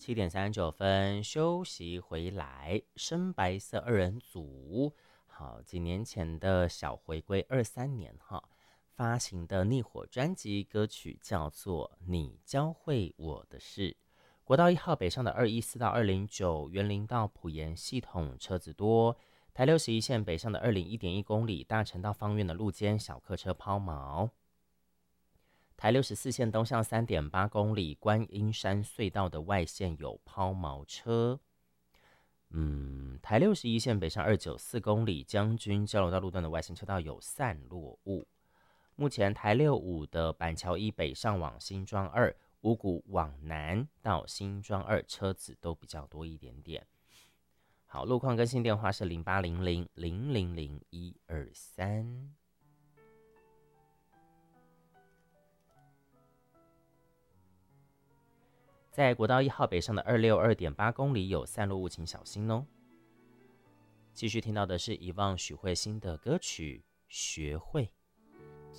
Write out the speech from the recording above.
7:39休息回来，深白色二人组。好，几年前的小回归23年发行的逆火专辑，歌曲叫做《你教会我的事》。国道1号北上的214到209，员林到埔盐系统车子多。台61线北上的201.1公里，大城到芳苑的路肩小客车抛锚。台64线东向3.8公里，观音山隧道的外线有抛锚车。台61线北上294公里，将军交流道路段的外线车道有散落物。目前台65的板桥1北上往新庄2，五股往南到新庄2车子都比较多一点点。好，路况更新电话是0800000123。在国道1号北上的262.8公里有散落物，请小心哦。继续听到的是遗忘许慧欣的歌曲《学会》。